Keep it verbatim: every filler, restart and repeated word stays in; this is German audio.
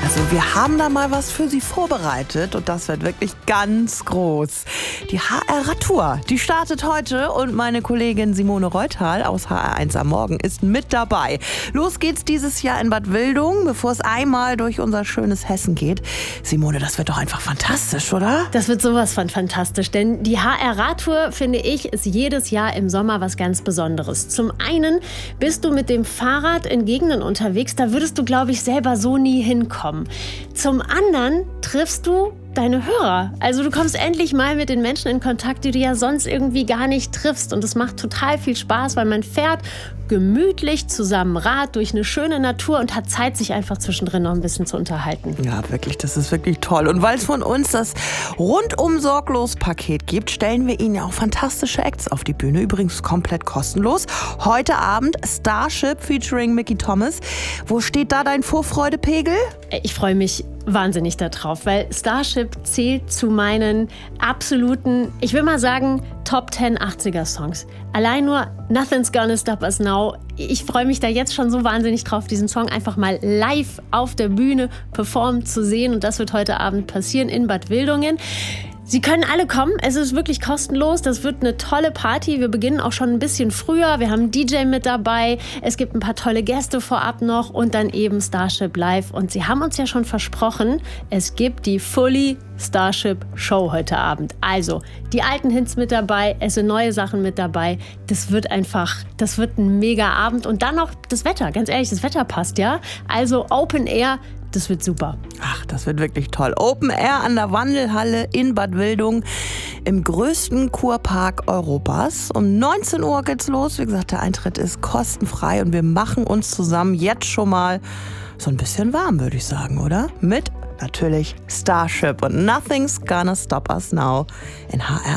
Also wir haben da mal was für Sie vorbereitet und das wird wirklich ganz groß. Die H R-Radtour, die startet heute und meine Kollegin Simone Reuthal aus H R eins am Morgen ist mit dabei. Los geht's dieses Jahr in Bad Wildungen, bevor es einmal durch unser schönes Hessen geht. Simone, das wird doch einfach fantastisch, oder? Das wird sowas von fantastisch, denn die H R-Radtour, finde ich, ist jedes Jahr im Sommer was ganz Besonderes. Zum einen bist du mit dem Fahrrad in Gegenden unterwegs, da würdest du, glaube ich, selber so nie hinkommen. Zum anderen triffst du deine Hörer. Also du kommst endlich mal mit den Menschen in Kontakt, die du ja sonst irgendwie gar nicht triffst. Und es macht total viel Spaß, weil man fährt gemütlich zusammen Rad durch eine schöne Natur und hat Zeit, sich einfach zwischendrin noch ein bisschen zu unterhalten. Ja, wirklich, das ist wirklich toll. Und weil es von uns das rundum sorglos Paket gibt, stellen wir Ihnen ja auch fantastische Acts auf die Bühne. Übrigens komplett kostenlos. Heute Abend Starship featuring Mickey Thomas. Wo steht da dein Vorfreudepegel? Ich freue mich wahnsinnig darauf, weil Starship zählt zu meinen absoluten, ich will mal sagen, Top zehn achtziger-Songs. Allein nur Nothing's Gonna Stop Us Now. Ich freue mich da jetzt schon so wahnsinnig drauf, diesen Song einfach mal live auf der Bühne performen zu sehen. Und das wird heute Abend passieren in Bad Wildungen. Sie können alle kommen, es ist wirklich kostenlos, das wird eine tolle Party. Wir beginnen auch schon ein bisschen früher, wir haben einen D J mit dabei, es gibt ein paar tolle Gäste vorab noch und dann eben Starship live. Und sie haben uns ja schon versprochen, es gibt die Fully Starship Show heute Abend. Also die alten Hits mit dabei, es sind neue Sachen mit dabei. Das wird einfach, das wird ein mega Abend. Und dann noch das Wetter, ganz ehrlich, das Wetter passt ja. Also Open Air. Das wird super. Ach, das wird wirklich toll. Open Air an der Wandelhalle in Bad Wildungen im größten Kurpark Europas. Um neunzehn Uhr geht's los. Wie gesagt, der Eintritt ist kostenfrei und wir machen uns zusammen jetzt schon mal so ein bisschen warm, würde ich sagen, oder? Mit natürlich Starship und Nothing's Gonna Stop Us Now in H R